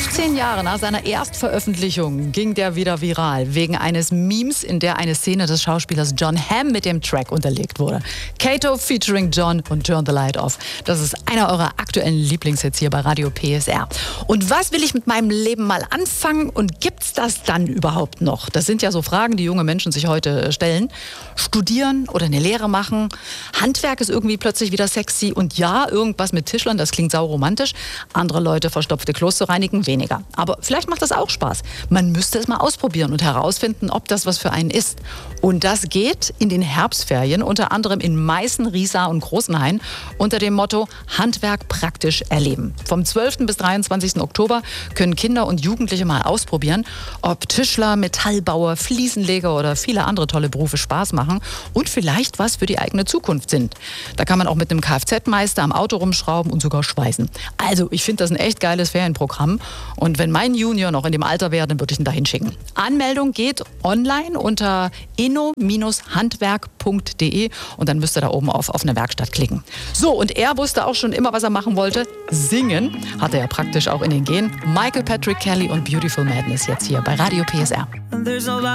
15 Jahre nach seiner Erstveröffentlichung ging der wieder viral, wegen eines Memes, in der eine Szene des Schauspielers Jon Hamm mit dem Track unterlegt wurde. Kato featuring Jon und Turn the Light Off. Das ist einer eurer aktuellen Lieblingshits hier bei Radio PSR. Und was will ich mit meinem Leben mal anfangen und gibt's das dann überhaupt noch? Das sind ja so Fragen, die junge Menschen sich heute stellen. Studieren oder eine Lehre machen? Handwerk ist irgendwie plötzlich wieder sexy und ja, irgendwas mit Tischlern, das klingt sauromantisch. Andere Leute verstopfte Klos zu reinigen, weniger. Aber vielleicht macht das auch Spaß. Man müsste es mal ausprobieren und herausfinden, ob das was für einen ist. Und das geht in den Herbstferien, unter anderem in Meißen, Riesa und Großenhain, unter dem Motto Handwerk praktisch erleben. Vom 12. bis 23. Oktober können Kinder und Jugendliche mal ausprobieren, ob Tischler, Metallbauer, Fliesenleger oder viele andere tolle Berufe Spaß machen und vielleicht was für die eigene Zukunft sind. Da kann man auch mit einem Kfz-Meister am Auto rumschrauben und sogar schweißen. Also ich finde das ein echt geiles Ferienprogramm. Und wenn mein Junior noch in dem Alter wäre, dann würde ich ihn da hinschicken. Anmeldung geht online unter inno-handwerk.de und dann müsst ihr da oben auf eine Werkstatt klicken. So, und er wusste auch schon immer, was er machen wollte. Singen hat er ja praktisch auch in den Genen. Michael Patrick Kelly und Beautiful Madness jetzt hier bei Radio PSR.